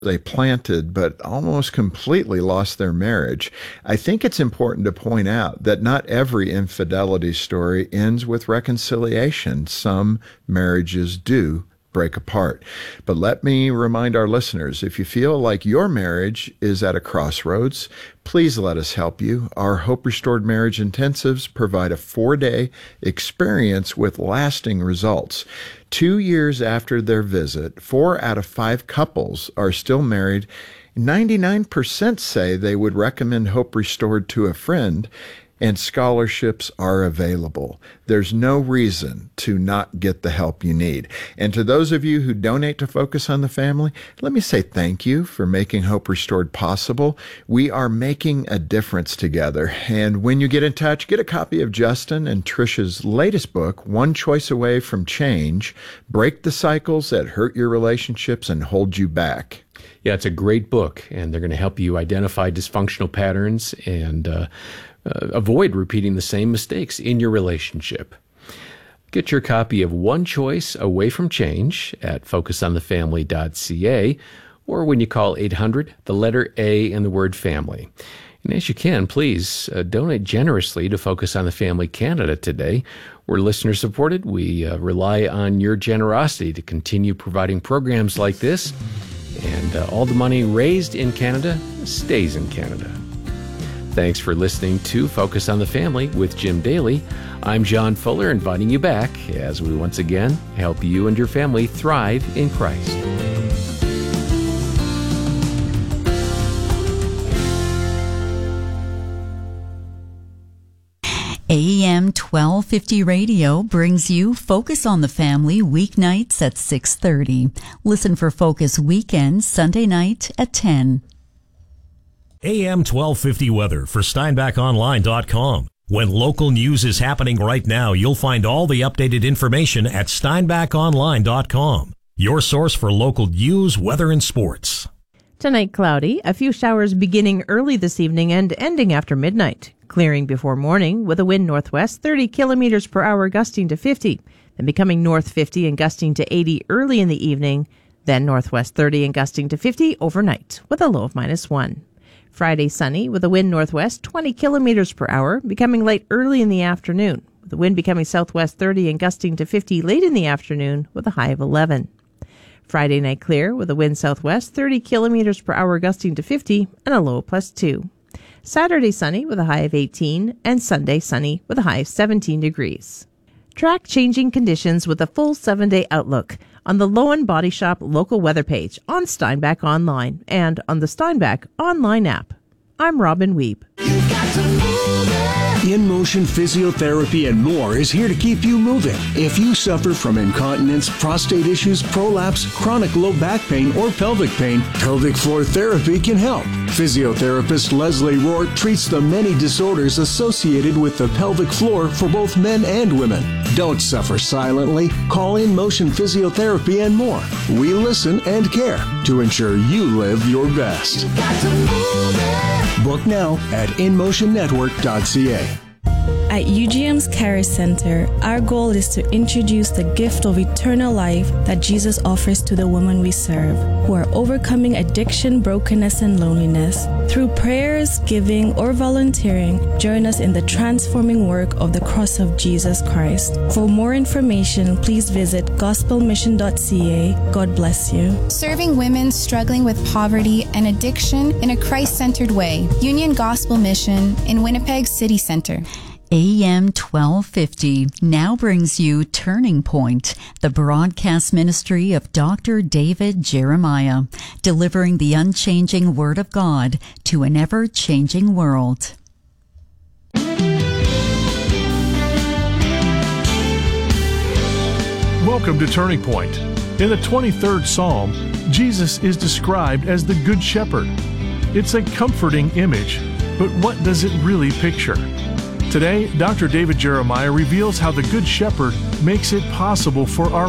they planted but almost completely lost their marriage. I think it's important to point out that not every infidelity story ends with reconciliation. Some marriages do break apart. But let me remind our listeners, if you feel like your marriage is at a crossroads, please let us help you. Our Hope Restored Marriage Intensives provide a 4-day experience with lasting results. 2 years after their visit, 4 out of 5 couples are still married. 99% say they would recommend Hope Restored to a friend, and scholarships are available. There's no reason to not get the help you need. And to those of you who donate to Focus on the Family, let me say thank you for making Hope Restored possible. We are making a difference together. And when you get in touch, get a copy of Justin and Trisha's latest book, One Choice Away from Change: Break the Cycles That Hurt Your Relationships and Hold You Back. Yeah, it's a great book, and they're going to help you identify dysfunctional patterns and avoid repeating the same mistakes in your relationship. Get your copy of One Choice Away from Change at focusonthefamily.ca, or when you call 800, the letter A and the word family. And as you can, please donate generously to Focus on the Family Canada today. We're listener supported. We rely on your generosity to continue providing programs like this, and all the money raised in Canada stays in Canada. Thanks for listening to Focus on the Family with Jim Daly. I'm John Fuller, inviting you back as we once again help you and your family thrive in Christ. AM 1250 Radio brings you Focus on the Family weeknights at 6:30. Listen for Focus weekends Sunday night at 10. AM 1250 weather for SteinbachOnline.com. When local news is happening right now, you'll find all the updated information at SteinbachOnline.com. Your source for local news, weather, and sports. Tonight cloudy, a few showers beginning early this evening and ending after midnight. Clearing before morning with a wind northwest 30 kilometers per hour gusting to 50, then becoming north 50 and gusting to 80 early in the evening, then northwest 30 and gusting to 50 overnight with a low of -1. Friday sunny with a wind northwest 20 kilometers per hour, becoming light early in the afternoon, with the wind becoming southwest 30 and gusting to 50 late in the afternoon with a high of 11. Friday night clear with a wind southwest 30 kilometers per hour gusting to 50 and a low of +2. Saturday sunny with a high of 18 and Sunday sunny with a high of 17 degrees. Track changing conditions with a full 7-day outlook on the Lowen Body Shop local weather page on Steinbach Online and on the Steinbach Online app. I'm Robin Wiebe. In Motion Physiotherapy and more is here to keep you moving. If you suffer from incontinence, prostate issues, prolapse, chronic low back pain, or pelvic pain, pelvic floor therapy can help. Physiotherapist Leslie Rohr treats the many disorders associated with the pelvic floor for both men and women. Don't suffer silently. Call In Motion Physiotherapy and more. We listen and care to ensure you live your best. Book now at InMotionNetwork.ca. At UGM's Care Center, our goal is to introduce the gift of eternal life that Jesus offers to the women we serve, who are overcoming addiction, brokenness, and loneliness. Through prayers, giving, or volunteering, join us in the transforming work of the cross of Jesus Christ. For more information, please visit gospelmission.ca. God bless you. Serving women struggling with poverty and addiction in a Christ-centered way. Union Gospel Mission in Winnipeg City Centre. AM 1250 now brings you Turning Point, the broadcast ministry of Dr. David Jeremiah, delivering the unchanging Word of God to an ever-changing world. Welcome to Turning Point. In the 23rd Psalm, Jesus is described as the Good Shepherd. It's a comforting image, but what does it really picture? Today, Dr. David Jeremiah reveals how the Good Shepherd makes it possible for our